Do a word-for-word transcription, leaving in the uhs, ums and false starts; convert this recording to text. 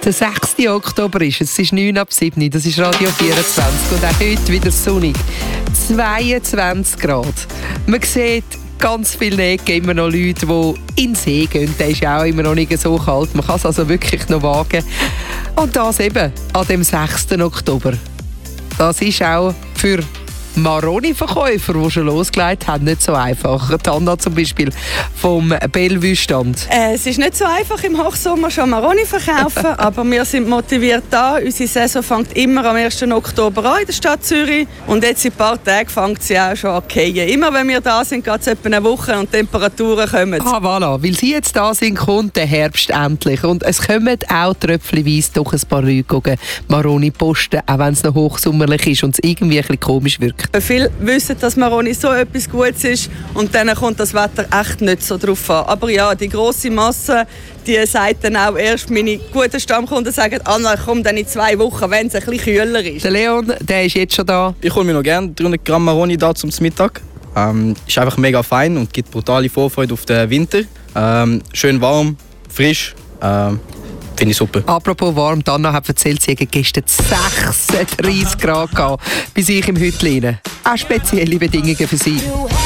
Der sechster Oktober ist es. Es ist neun ab sieben. Das ist Radio vierundzwanzig. Und auch heute wieder sonnig. zweiundzwanzig Grad. Man sieht ganz viele Ecken immer noch Leute, die in den See gehen. Der ist ja auch immer noch nicht so kalt. Man kann es also wirklich noch wagen. Und das eben an dem sechster Oktober. Das ist auch für Maroni-Verkäufer, die schon losgelegt haben, nicht so einfach. Anna zum Beispiel vom Bellevue-Stand. Äh, es ist nicht so einfach im Hochsommer schon Maroni verkaufen, aber wir sind motiviert da. Unsere Saison fängt immer am ersten Oktober an in der Stadt Zürich und jetzt in ein paar Tagen fängt sie auch schon an zu fallen. Immer wenn wir da sind, geht es etwa eine Woche und die Temperaturen kommen. Ah, voilà. Weil sie jetzt da sind, kommt der Herbst endlich. Und es kommen auch tröpfchenweise doch ein paar Leute Maroni posten, auch wenn es noch hochsommerlich ist und es irgendwie ein bisschen komisch wirkt. Viele wissen, dass Maroni so etwas Gutes ist und dann kommt das Wetter echt nicht so drauf an. Aber ja, die grosse Masse, die sagt dann auch erst, meine guten Stammkunden sagen, Anna, komm dann in zwei Wochen, wenn es ein bisschen kühler ist. Der Leon, der ist jetzt schon da. Ich hole mir noch gerne dreihundert Gramm Maroni da zum Mittag. Ähm, ist einfach mega fein und gibt brutale Vorfreude auf den Winter. Ähm, schön warm, frisch. Ähm, Finde ich super. Apropos warm, Anna hat erzählt, sie hätten gestern sechsunddreißig Grad gehabt bei sich im Hütlein. Auch spezielle Bedingungen für sie.